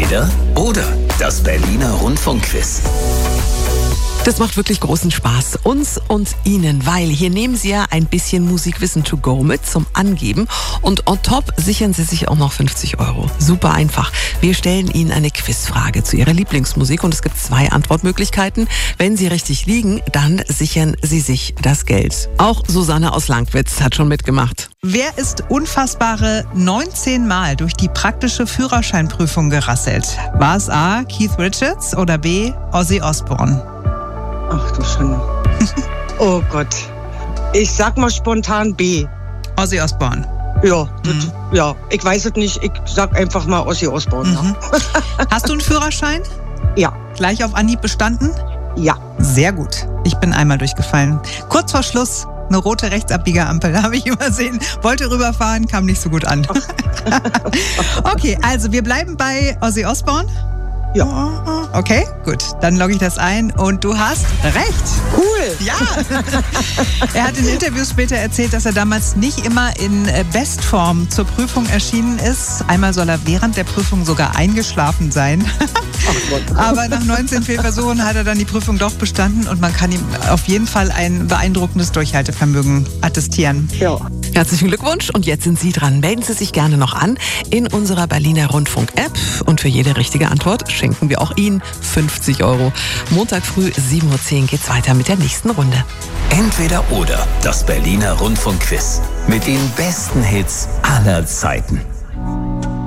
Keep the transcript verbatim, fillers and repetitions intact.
Entweder oder. Das Berliner Rundfunkquiz. Das macht wirklich großen Spaß, uns und Ihnen, weil hier nehmen Sie ja ein bisschen Musikwissen to go mit zum Angeben und on top sichern Sie sich auch noch fünfzig Euro. Super einfach. Wir stellen Ihnen eine Quizfrage zu Ihrer Lieblingsmusik und es gibt zwei Antwortmöglichkeiten. Wenn Sie richtig liegen, dann sichern Sie sich das Geld. Auch Susanne aus Langwitz hat schon mitgemacht. Wer ist unfassbare neunzehn Mal durch die praktische Führerscheinprüfung gerasselt? War es A. Keith Richards oder B. Ozzy Osbourne? Ach du Schande. Oh Gott. Ich sag mal spontan B. Ozzy Osbourne. Ja, das, Mhm. ja, ich weiß es nicht. Ich sag einfach mal Ozzy Osbourne. Mhm. Hast du einen Führerschein? Ja. Gleich auf Anhieb bestanden? Ja. Sehr gut. Ich bin einmal durchgefallen. Kurz vor Schluss eine rote Rechtsabbieger-Ampel habe ich übersehen. Wollte rüberfahren, kam nicht so gut an. Okay, also wir bleiben bei Ozzy Osbourne. Ja. Okay, gut. Dann logge ich das ein und du hast recht. Cool. Ja. Er hat in Interviews später erzählt, dass er damals nicht immer in Bestform zur Prüfung erschienen ist. Einmal soll er während der Prüfung sogar eingeschlafen sein. Aber nach neunzehn Fehlversuchen hat er dann die Prüfung doch bestanden und man kann ihm auf jeden Fall ein beeindruckendes Durchhaltevermögen attestieren. Ja. Herzlichen Glückwunsch und jetzt sind Sie dran. Melden Sie sich gerne noch an in unserer Berliner Rundfunk-App und für jede richtige Antwort schenken wir auch Ihnen fünfzig Euro. Montag früh sieben Uhr zehn geht's weiter mit der nächsten Runde. Entweder oder. Das Berliner Rundfunkquiz. Mit den besten Hits aller Zeiten.